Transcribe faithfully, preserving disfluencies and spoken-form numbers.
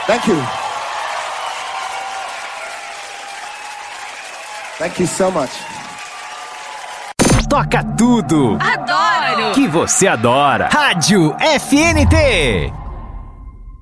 Thank you. Thank you so much. Toca tudo. Adoro. Que você adora. Rádio F N T.